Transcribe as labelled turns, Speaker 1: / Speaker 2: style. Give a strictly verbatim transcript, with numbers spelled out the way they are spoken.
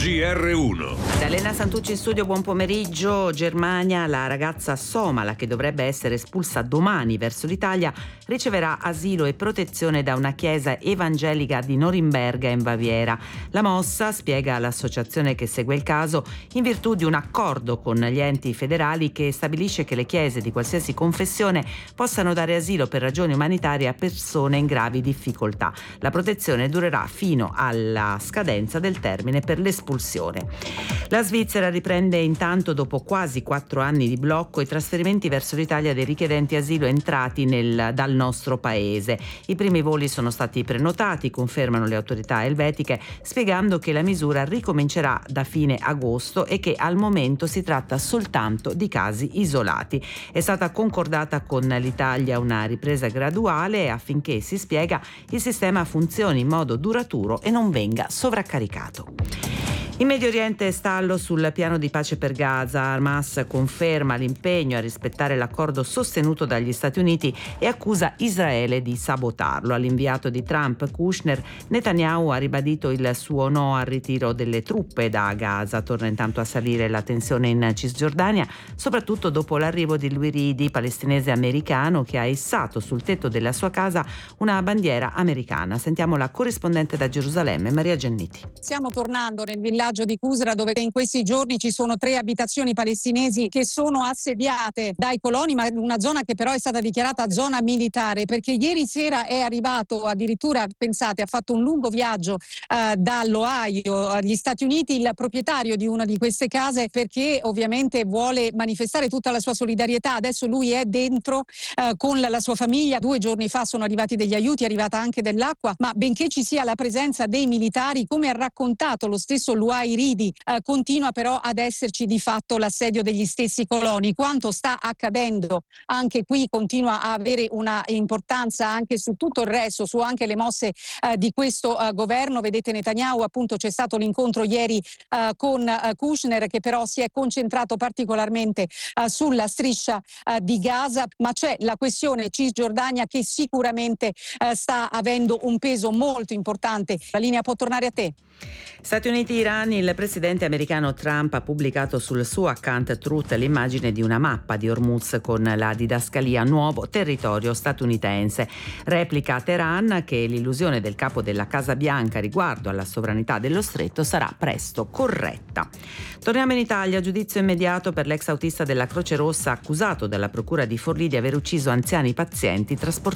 Speaker 1: G R uno.
Speaker 2: Da Elena Santucci in studio, buon pomeriggio. Germania, la ragazza somala che dovrebbe essere espulsa domani verso l'Italia riceverà asilo e protezione da una chiesa evangelica di Norimberga in Baviera. La mossa, spiega l'associazione che segue il caso, in virtù di un accordo con gli enti federali che stabilisce che le chiese di qualsiasi confessione possano dare asilo per ragioni umanitarie a persone in gravi difficoltà. La protezione durerà fino alla scadenza del termine per l'espulsione. La Svizzera riprende intanto, dopo quasi quattro anni di blocco, i trasferimenti verso l'Italia dei richiedenti asilo entrati nel, dal nostro paese. I primi voli sono stati prenotati, confermano le autorità elvetiche, spiegando che la misura ricomincerà da fine agosto e che al momento si tratta soltanto di casi isolati. È stata concordata con l'Italia una ripresa graduale affinché, si spiega, il sistema funzioni in modo duraturo e non venga sovraccaricato. In Medio Oriente stallo sul piano di pace per Gaza. Hamas conferma l'impegno a rispettare l'accordo sostenuto dagli Stati Uniti e accusa Israele di sabotarlo. All'inviato di Trump, Kushner, Netanyahu ha ribadito il suo no al ritiro delle truppe da Gaza. Torna intanto a salire la tensione in Cisgiordania, soprattutto dopo l'arrivo di Louis Ridi, palestinese americano, che ha issato sul tetto della sua casa una bandiera americana. Sentiamo la corrispondente da Gerusalemme, Maria Genniti.
Speaker 3: Stiamo tornando nel villaggio di Qusra, dove in questi giorni ci sono tre abitazioni palestinesi che sono assediate dai coloni, ma una zona che però è stata dichiarata zona militare, perché ieri sera è arrivato, addirittura, pensate, ha fatto un lungo viaggio eh, dall'Ohio agli Stati Uniti, il proprietario di una di queste case, perché ovviamente vuole manifestare tutta la sua solidarietà. Adesso lui è dentro eh, con la, la sua famiglia. Due giorni fa sono arrivati degli aiuti, è arrivata anche dell'acqua, ma benché ci sia la presenza dei militari, come ha raccontato lo stesso Luai Ridi, eh, continua però ad esserci di fatto l'assedio degli stessi coloni. Quanto sta accadendo anche qui continua a avere una importanza anche su tutto il resto, su anche le mosse eh, di questo eh, governo. Vedete Netanyahu, appunto c'è stato l'incontro ieri eh, con eh, Kushner, che però si è concentrato particolarmente eh, sulla striscia eh, di Gaza, ma c'è la questione Cisgiordania che sicuramente eh, sta avendo un peso molto importante. La linea può tornare a te.
Speaker 2: Stati Uniti-Iran. Il presidente americano Trump ha pubblicato sul suo account Truth l'immagine di una mappa di Hormuz con la didascalia nuovo territorio statunitense. Replica Teheran che l'illusione del capo della Casa Bianca riguardo alla sovranità dello stretto sarà presto corretta. Torniamo in Italia. Giudizio immediato per l'ex autista della Croce Rossa accusato dalla procura di Forlì di aver ucciso anziani pazienti trasportati